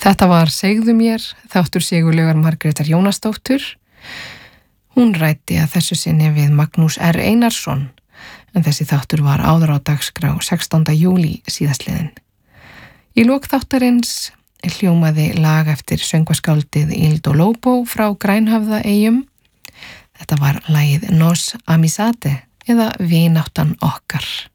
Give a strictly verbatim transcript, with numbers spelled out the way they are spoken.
Þetta var Segðu mér, þáttur Sigurlaugar Margrétar Jónasdóttur. Hún ræddi að þessu sinni við Magnús R. Einarsson, en þessi þáttur var áður á dagskrá sextánda júlí síðastliðin. Í lok þáttarins hljómaði lag eftir söngvaskáldið Ildo Lobo frá Grænhöfðaeyjum. Þetta var lagið Nos Amizade eða Vináttan okkar.